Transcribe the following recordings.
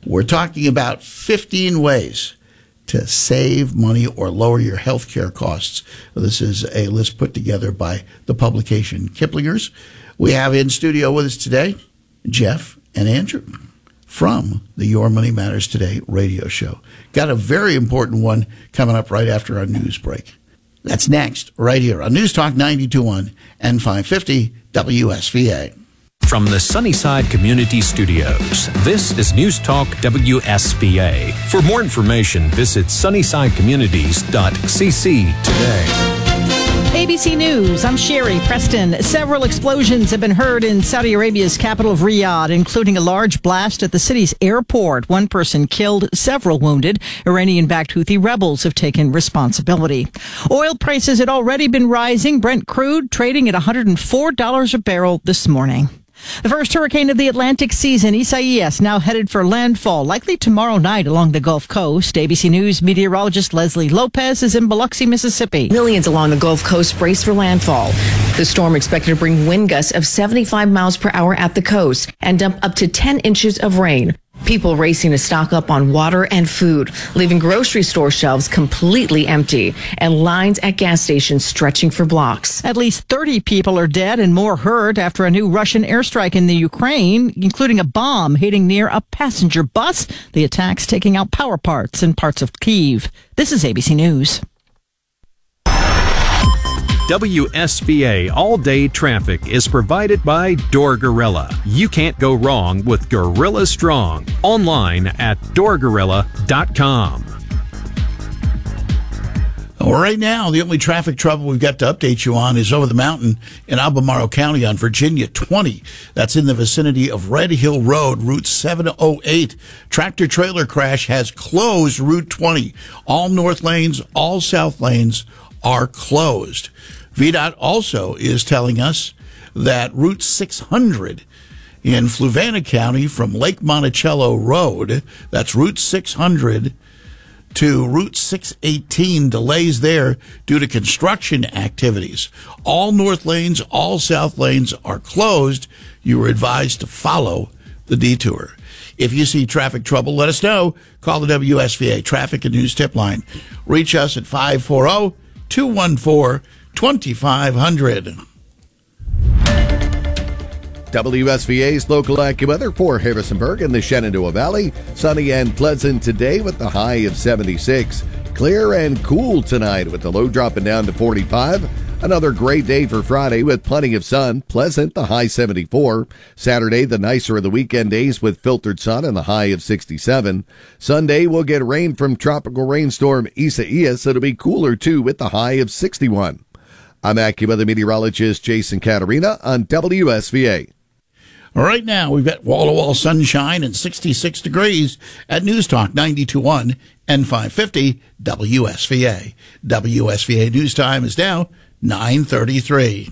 We're talking about 15 ways to save money or lower your health care costs. This is a list put together by the publication Kiplinger's. We have in studio with us today Jeff and Andrew from the Your Money Matters Today radio show. Got a very important one coming up right after our news break. That's next, right here on News Talk 92.1 and 550 WSVA. From the Sunnyside Community Studios, this is News Talk WSVA. For more information, visit sunnysidecommunities.cc today. ABC News, I'm Sherry Preston. Several explosions have been heard in Saudi Arabia's capital of Riyadh, including a large blast at the city's airport. One person killed, several wounded. Iranian-backed Houthi rebels have taken responsibility. Oil prices had already been rising. Brent crude trading at $104 a barrel this morning. The first hurricane of the Atlantic season, Isaias, now headed for landfall, likely tomorrow night along the Gulf Coast. ABC News meteorologist Leslie Lopez is in Biloxi, Mississippi. Millions along the Gulf Coast brace for landfall. The storm expected to bring wind gusts of 75 miles per hour at the coast and dump up to 10 inches of rain. People racing to stock up on water and food, leaving grocery store shelves completely empty and lines at gas stations stretching for blocks. At least 30 people are dead and more hurt after a new Russian airstrike in the Ukraine, including a bomb hitting near a passenger bus. The attacks taking out power parts in parts of Kyiv. This is ABC News. WSVA all-day traffic is provided by Door Gorilla. You can't go wrong with Gorilla Strong. Online at doorgorilla.com. Well, right now, the only traffic trouble we've got to update you on is over the mountain in Albemarle County on Virginia 20. That's in the vicinity of Red Hill Road, Route 708. Tractor-trailer crash has closed Route 20. All north lanes, all south lanes are closed. VDOT also is telling us that Route 600 in Fluvanna County from Lake Monticello Road, that's Route 600 to Route 618, delays there due to construction activities. All north lanes, all south lanes are closed. You are advised to follow the detour. If you see traffic trouble, let us know. Call the WSVA Traffic and News Tip Line. Reach us at 540-214-2500. WSVA's local AccuWeather for Harrisonburg and the Shenandoah Valley. Sunny and pleasant today with the high of 76. Clear and cool tonight with the low dropping down to 45. Another great day for Friday with plenty of sun. Pleasant, the high 74. Saturday, the nicer of the weekend days with filtered sun and the high of 67. Sunday, we'll get rain from tropical rainstorm Isaias. It'll be cooler too with the high of 61. I'm AccuWeather meteorologist Jason Caterina on WSVA. Right now, we've got wall-to-wall sunshine and 66 degrees at News Talk 92.1 and 550 WSVA. WSVA News Time is now 9:33.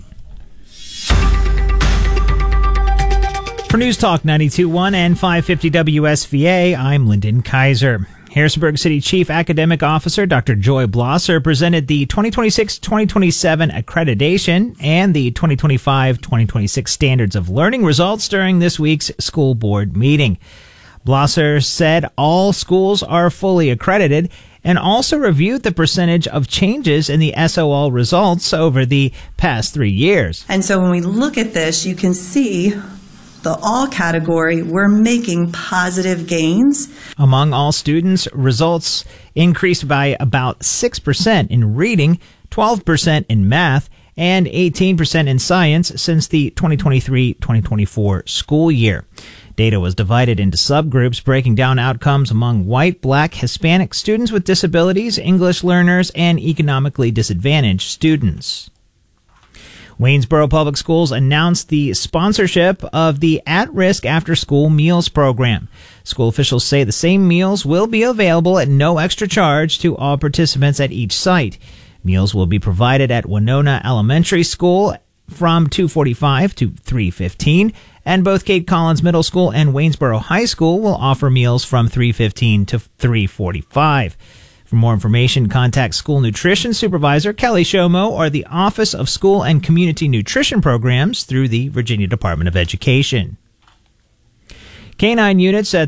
For News Talk 92.1 and 550 WSVA, I'm Lyndon Kaiser. Harrisonburg City Chief Academic Officer Dr. Joy Blosser presented the 2026-2027 accreditation and the 2025-2026 standards of learning results during this week's school board meeting. Blosser said all schools are fully accredited and also reviewed the percentage of changes in the SOL results over the past 3 years. And so when we look at this, you can see the all category, we're making positive gains. Among all students, results increased by about 6% in reading, 12% in math, and 18% in science since the 2023-2024 school year. Data was divided into subgroups, breaking down outcomes among white, black, Hispanic students with disabilities, English learners, and economically disadvantaged students. Waynesboro Public Schools announced the sponsorship of the At-Risk After-School Meals Program. School officials say the same meals will be available at no extra charge to all participants at each site. Meals will be provided at Winona Elementary School from 2:45 to 3:15, and both Kate Collins Middle School and Waynesboro High School will offer meals from 3:15 to 3:45. For more information, contact School Nutrition Supervisor Kelly Shomo or the Office of School and Community Nutrition Programs through the Virginia Department of Education. Canine units at